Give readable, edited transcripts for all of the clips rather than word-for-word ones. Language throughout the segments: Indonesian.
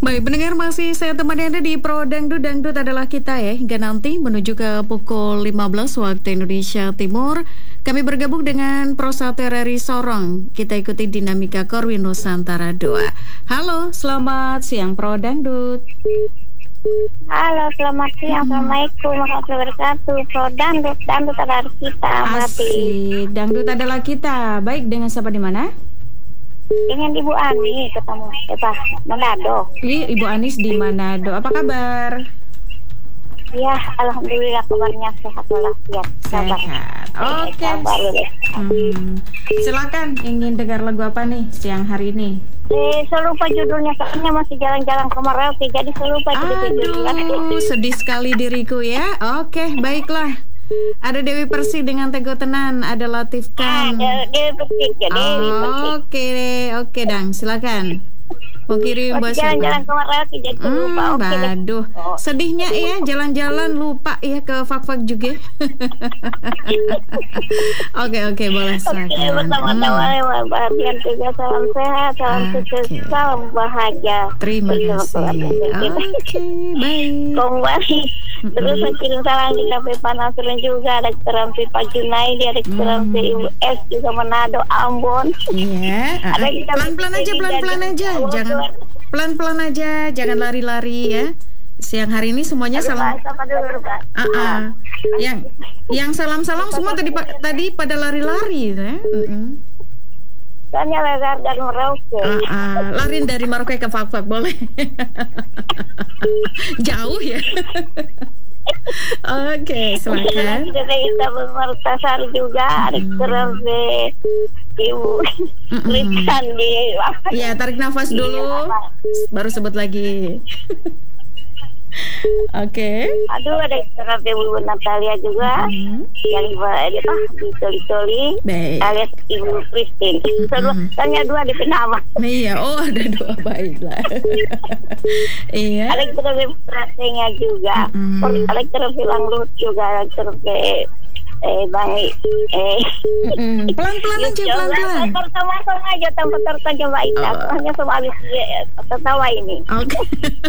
Baik, pendengar masih saya temani Anda di Pro Dangdut. Dangdut adalah kita ya, hingga nanti menuju ke pukul 15 waktu Indonesia Timur. Kami bergabung dengan Pro Satereri Sorong. Kita ikuti dinamika Korwin Nusantara 2. Halo, selamat siang Pro Dangdut. Halo, selamat siang. Assalamualaikum warahmatullahi wabarakatuh. Pro Dangdut, Dangdut adalah kita. Asik, Dangdut adalah kita. Baik, dengan siapa di mana? Dengan Ibu Ani ketemu Manado. Ibu Anis di Manado. Apa kabar? Ya, alhamdulillah kabarnya sehat walafiat. Sehat. Oke. Silakan, ingin dengar lagu apa nih siang hari ini? Saya lupa judulnya, soalnya masih jalan-jalan ke Merauke, jadi saya lupa judulnya. Aduh, sedih sekali diriku ya. Oke, baiklah. Ada Dewi Persik dengan Teguh Tenan, ada Latif Khan. Dewi Persik, ya Dewi Persik. Oke, Dang, silakan. Mau kirim buat siapa? Jalan-jalan ke Merauke, jadi lupa. Waduh, sedihnya ya jalan-jalan lupa ya ke Fak-Fak juga. Oke, boleh silakan. Oke, bersama-sama bahagia juga, salam sehat, salam sukses, salam bahagia. Terima kasih. Oke, baik. Kembali. Terus saya kirim salam di Kafe Panasren juga, ada Kerampi Pak Junaidi, ada Kerampi Ibu S juga Manado, Ambon. Iya. Pelan-pelan aja, jangan pelan-pelan aja, jangan lari-lari ya. Siang hari ini semuanya salam. Yang salam-salam semua tadi pada lari-lari ya. Soalnya lari dari Merauke. Lari dari Merauke ke Fak-Fak boleh. Jauh ya. Oke, silakan. Kita bermertasar juga, ada Kerampi Ibu Rizkan di. Iya, tarik nafas dulu, baru sebut lagi. Oke. Aduh, ada Kerampi Ibu Natalia juga, yang di Toli-Toli, alias Ibu Christine. Tanya dua di nama. Iya, ada dua, baiklah. Iya. Ada Kerampi Pratenya juga, ada Kerampi Langlut juga, ada Kerampi baik. Pelan-pelan aja, pelan-pelan. Sama-sama aja tanpa tertawa Ita. Hanya sama habis tertawa ini. Oke.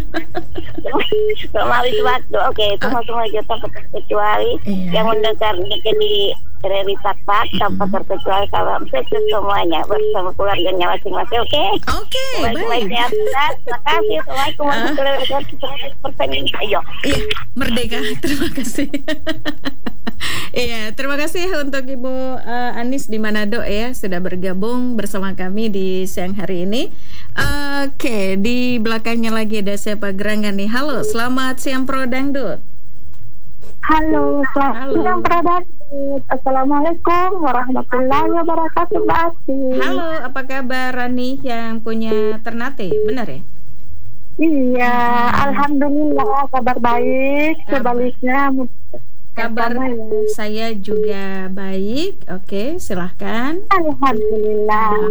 Sama habis waktu. Oke, sama-sama aja tanpa terkecuali. Yang mendengar di Reri Takpak tanpa terkecuali, salam sukses semuanya bersama keluarganya masing-masing. Oke, baik. Terima kasih. Assalamualaikum warahmatullahi wabarakatuh. Iya, merdeka. Terima kasih. Iya, terima kasih untuk Ibu Anis di Manado ya, sudah bergabung bersama kami di siang hari ini. Oke, di belakangnya lagi ada siapa gerangan nih. Halo, selamat siang Pro Dangdut. Halo, selamat siang Pro Dangdut. Assalamualaikum warahmatullahi wabarakatuh, Mbak Ati. Halo, apa kabar Rani yang punya Ternate, benar ya? Iya, alhamdulillah kabar baik. Sebaliknya kabar saya juga baik. Oke, silahkan. Alhamdulillah.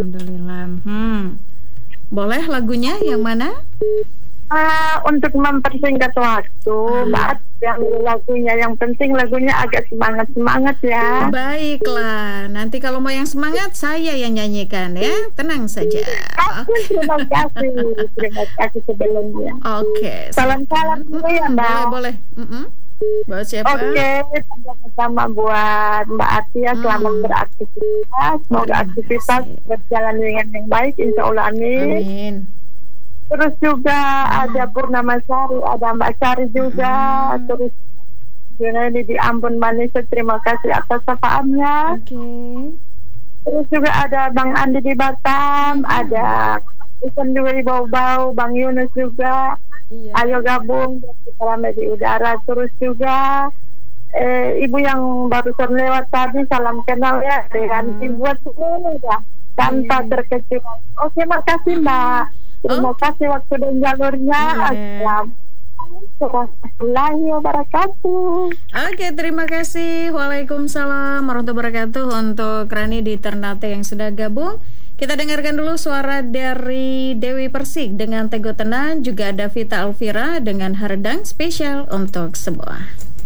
Boleh lagunya yang mana? Untuk mempersingkat waktu, Mbak, yang lagunya yang penting lagunya agak semangat ya. Baiklah, nanti kalau mau yang semangat saya yang nyanyikan ya, tenang saja. Terima kasih sebelumnya. Oke. Salam-salam dulu ya Mbak. Boleh. Buat siapa? Oke, sama-sama buat Mbak Ati ya, selamat beraktivitas. Semoga aktivitas berjalan dengan yang baik, insya Allah, amin. Terus juga ada Purnama Sari, ada Mbak Sari juga. Terus ini di Ambon Malaysia, terima kasih atas sapaannya. Terus juga ada Bang Andi di Batam, ada Isan juga di Bau-Bau, Bang Yunus juga. Ayo gabung, kita ramai di udara. Terus juga ibu yang barusan lewat tadi, salam kenal ya, dengan buat semua ya, tanpa terkecuali. Oke, makasih Mbak. Terima kasih waktu dan jalurnya. Assalamualaikum warahmatullahi wabarakatuh. Oke, terima kasih. Waalaikumsalam warahmatullahi wabarakatuh untuk Rani di Ternate yang sudah gabung. Kita dengarkan dulu suara dari Dewi Persik dengan Teguh Tenan, juga ada Vita Alvira dengan Hardang, spesial untuk semua.